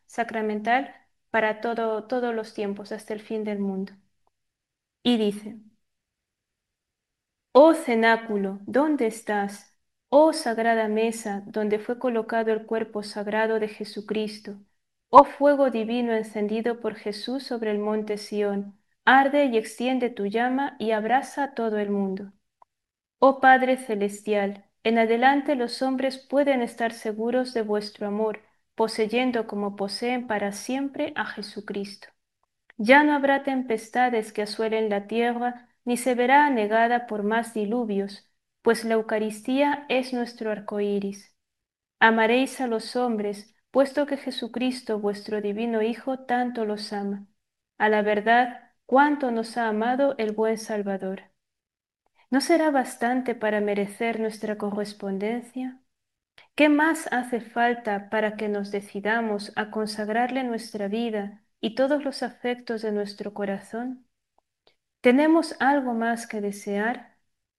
sacramental para todos los tiempos, hasta el fin del mundo. Y dice, oh cenáculo, ¿dónde estás? Oh sagrada mesa, donde fue colocado el cuerpo sagrado de Jesucristo. Oh fuego divino encendido por Jesús sobre el monte Sión, arde y extiende tu llama y abraza a todo el mundo. Oh Padre Celestial, en adelante los hombres pueden estar seguros de vuestro amor, poseyendo como poseen para siempre a Jesucristo. Ya no habrá tempestades que asuelen la tierra, ni se verá anegada por más diluvios, pues la Eucaristía es nuestro arco iris. Amaréis a los hombres, puesto que Jesucristo, vuestro divino Hijo, tanto los ama. A la verdad, cuánto nos ha amado el buen Salvador. ¿No será bastante para merecer nuestra correspondencia? ¿Qué más hace falta para que nos decidamos a consagrarle nuestra vida y todos los afectos de nuestro corazón? ¿Tenemos algo más que desear?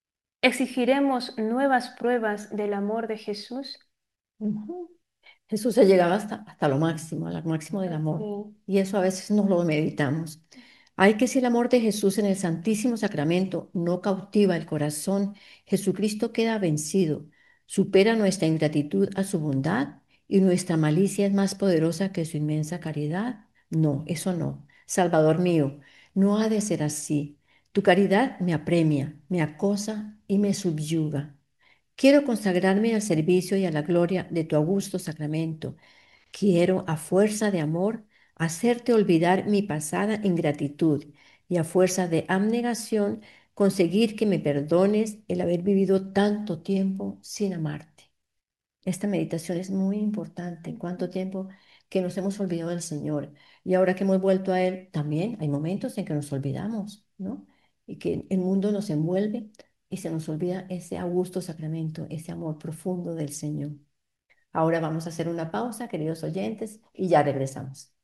¿Exigiremos nuevas pruebas del amor de Jesús? Ujú. Jesús se llegaba hasta lo máximo, al máximo del amor. Sí. Y eso a veces no lo meditamos. Hay que si el amor de Jesús en el Santísimo Sacramento no cautiva el corazón, Jesucristo queda vencido, supera nuestra ingratitud a su bondad y nuestra malicia es más poderosa que su inmensa caridad. No, eso no. Salvador mío, no ha de ser así. Tu caridad me apremia, me acosa y me subyuga. Quiero consagrarme al servicio y a la gloria de tu augusto sacramento. Quiero, a fuerza de amor, hacerte olvidar mi pasada ingratitud y a fuerza de abnegación, conseguir que me perdones el haber vivido tanto tiempo sin amarte. Esta meditación es muy importante. ¿Cuánto tiempo que nos hemos olvidado del Señor? Y ahora que hemos vuelto a Él, también hay momentos en que nos olvidamos, ¿no? Y que el mundo nos envuelve y se nos olvida ese augusto sacramento, ese amor profundo del Señor. Ahora vamos a hacer una pausa, queridos oyentes, y ya regresamos.